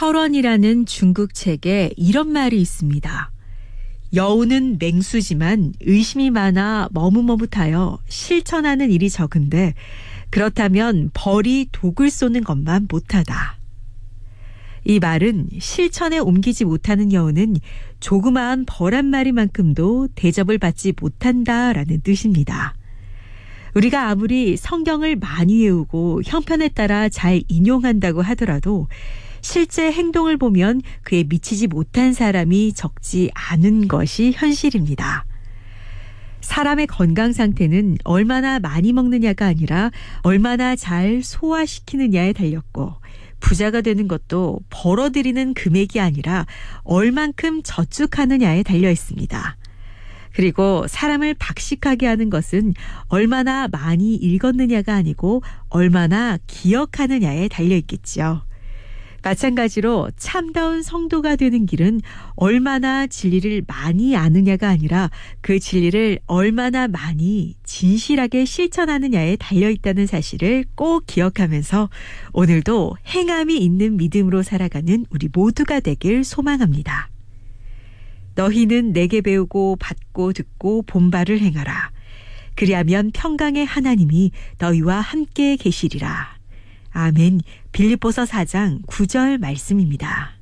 철원이라는 중국 책에 이런 말이 있습니다. 여우는 맹수지만 의심이 많아 머뭇머뭇하여 실천하는 일이 적은데 그렇다면 벌이 독을 쏘는 것만 못하다. 이 말은 실천에 옮기지 못하는 여우는 조그마한 벌 한 마리만큼도 대접을 받지 못한다라는 뜻입니다. 우리가 아무리 성경을 많이 외우고 형편에 따라 잘 인용한다고 하더라도 실제 행동을 보면 그에 미치지 못한 사람이 적지 않은 것이 현실입니다. 사람의 건강 상태는 얼마나 많이 먹느냐가 아니라 얼마나 잘 소화시키느냐에 달렸고 부자가 되는 것도 벌어들이는 금액이 아니라 얼만큼 저축하느냐에 달려 있습니다. 그리고 사람을 박식하게 하는 것은 얼마나 많이 읽었느냐가 아니고 얼마나 기억하느냐에 달려 있겠죠. 마찬가지로 참다운 성도가 되는 길은 얼마나 진리를 많이 아느냐가 아니라 그 진리를 얼마나 많이 진실하게 실천하느냐에 달려있다는 사실을 꼭 기억하면서 오늘도 행함이 있는 믿음으로 살아가는 우리 모두가 되길 소망합니다. 너희는 내게 배우고 받고 듣고 본바를 행하라. 그리하면 평강의 하나님이 너희와 함께 계시리라. 아멘. 빌립보서 4장 9절 말씀입니다.